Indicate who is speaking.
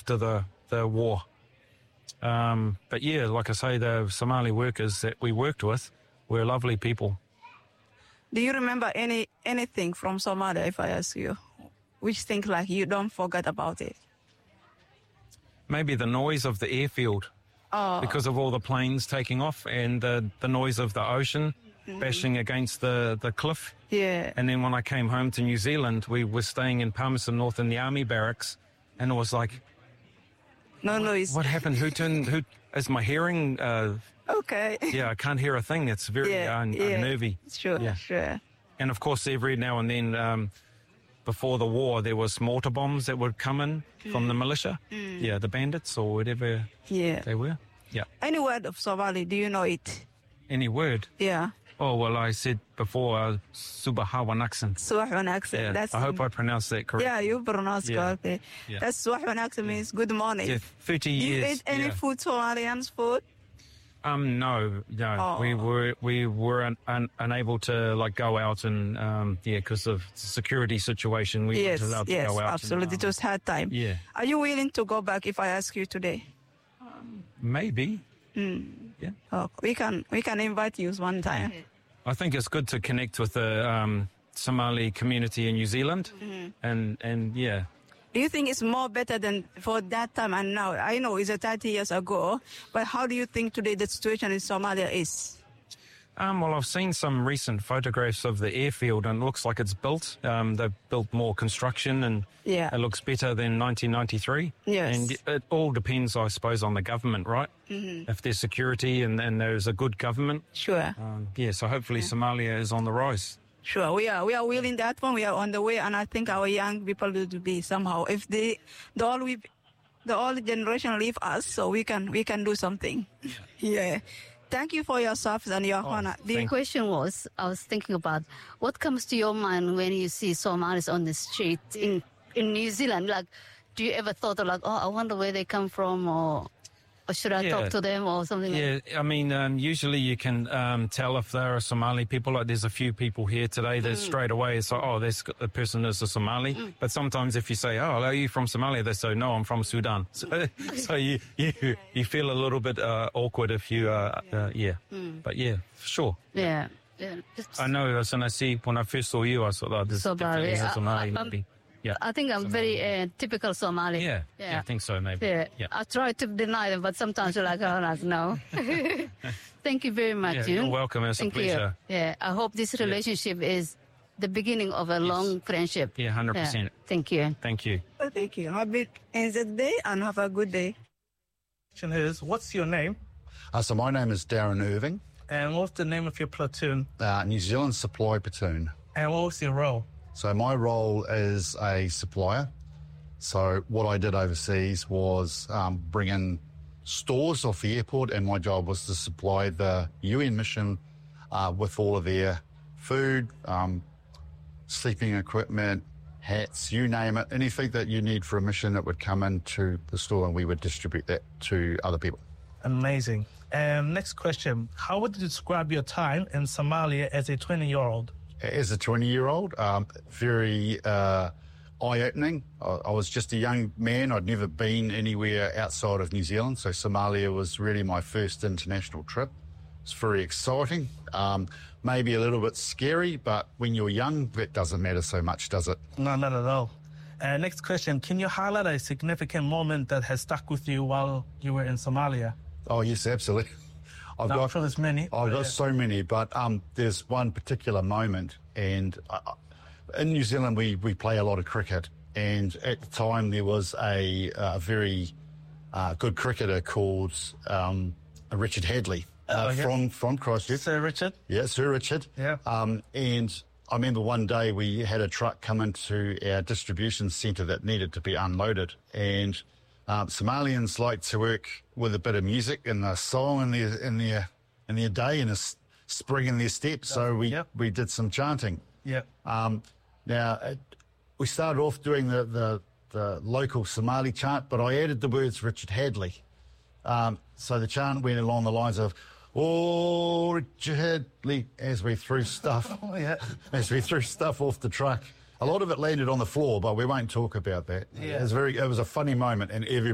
Speaker 1: after the war. But yeah, like I say, the Somali workers that we worked with were lovely people.
Speaker 2: Do you remember anything from Somalia, if I ask you? Which thing like you don't forget about it?
Speaker 1: Maybe the noise of the airfield because of all the planes taking off and the noise of the ocean bashing against the cliff.
Speaker 2: Yeah.
Speaker 1: And then when I came home to New Zealand, we were staying in Palmerston North in the army barracks, and it was like,
Speaker 2: no noise.
Speaker 1: What happened? Who is my hearing?
Speaker 2: Okay.
Speaker 1: Yeah, I can't hear a thing. It's very unnervy.
Speaker 2: Sure, sure.
Speaker 1: And of course, every now and then, before the war, there was mortar bombs that would come in from the militia. Yeah, the bandits or whatever they were. Yeah.
Speaker 2: Any word of Somali, do you know it?
Speaker 1: Any word?
Speaker 2: Yeah.
Speaker 1: Oh, well, I said before, Subaha Wanaksan.
Speaker 2: Subaha Wanaksan.
Speaker 1: Yeah, I hope I pronounced that correctly.
Speaker 2: Yeah, you pronounced correctly.
Speaker 1: Yeah.
Speaker 2: That's Subaha Wanaksan means good morning.
Speaker 1: Yeah, 30 years.
Speaker 2: Do you eat any food, Somalians food?
Speaker 1: No.
Speaker 2: Oh.
Speaker 1: We were unable to like go out and because of the security situation, we weren't allowed to go out.
Speaker 2: Yes, absolutely. It was hard time.
Speaker 1: Yeah.
Speaker 2: Are you willing to go back if I ask you today?
Speaker 1: Maybe. Yeah.
Speaker 2: Oh, we can invite you one time.
Speaker 1: I think it's good to connect with the Somali community in New Zealand, and yeah.
Speaker 2: Do you think it's more better than for that time and now? I know it's 30 years ago, but how do you think today the situation in Somalia is?
Speaker 1: Well, I've seen some recent photographs of the airfield, and it looks like it's built. They've built more construction, and it looks better than 1993.
Speaker 2: Yes.
Speaker 1: And it all depends, I suppose, on the government, right? If there's security and there's a good government.
Speaker 2: Sure.
Speaker 1: So hopefully Somalia is on the rise.
Speaker 2: Sure, we are willing that one. We are on the way, and I think our young people will be somehow. If the old generation leave us, so we can do something. Yeah. Thank you for your service and your honor.
Speaker 3: The question was, I was thinking about what comes to your mind when you see Somalis on the street in New Zealand. Like, do you ever thought of like, oh, I wonder where they come from, or should I talk to them or something?
Speaker 1: Yeah, I mean, usually you can tell if there are Somali people. Like, there's a few people here today that straight away it's like, oh, the person is a Somali. But sometimes if you say, oh, are you from Somalia? They say, no, I'm from Sudan. So you feel a little bit awkward if you, But yeah, for sure.
Speaker 3: Yeah.
Speaker 1: I know, as I see, when I first saw you, I thought, oh, this definitely is a Somali maybe. Yeah.
Speaker 3: I think I'm very typical Somali.
Speaker 1: Yeah, I think so, maybe.
Speaker 3: Yeah. I try to deny them, but sometimes you're like, oh, no. Thank you very much.
Speaker 1: Yeah, you're welcome. It's a pleasure.
Speaker 3: You. Yeah, I hope this relationship is the beginning of a long friendship.
Speaker 1: Yeah, 100%.
Speaker 3: Yeah. Thank you.
Speaker 1: Thank you.
Speaker 2: Thank you. Have a good day and have a good day.
Speaker 4: Question is, what's your name?
Speaker 5: So my name is Darren Irving.
Speaker 4: And what's the name of your platoon?
Speaker 5: New Zealand Supply Platoon.
Speaker 4: And what was your role?
Speaker 5: So my role is a supplier. So what I did overseas was bring in stores off the airport, and my job was to supply the UN mission with all of their food, sleeping equipment, hats, you name it, anything that you need for a mission that would come into the store, and we would distribute that to other people.
Speaker 4: Amazing. Next question. How would you describe your time in Somalia as a 20-year-old?
Speaker 5: As a 20-year-old, very eye-opening. I was just a young man. I'd never been anywhere outside of New Zealand, so Somalia was really my first international trip. It's very exciting, maybe a little bit scary, but when you're young, that doesn't matter so much, does it?
Speaker 4: No, not at all. Next question. Can you highlight a significant moment that has stuck with you while you were in Somalia?
Speaker 5: Oh, yes, absolutely. I've got so many, but there's one particular moment, and in New Zealand we play a lot of cricket, and at the time there was a very good cricketer called Richard Hadley from Christchurch.
Speaker 4: Sir Richard?
Speaker 5: Yeah, Sir Richard.
Speaker 4: Yeah.
Speaker 5: And I remember one day we had a truck come into our distribution centre that needed to be unloaded, and Somalians like to work with a bit of music and a song in their day and a spring in their step. So we did some chanting.
Speaker 4: Yeah.
Speaker 5: Now we started off doing the local Somali chant, but I added the words Richard Hadley. So the chant went along the lines of, "Oh, Richard Hadley," as we threw stuff off the truck. A lot of it landed on the floor, but we won't talk about that.
Speaker 4: Yeah.
Speaker 5: It was a funny moment, and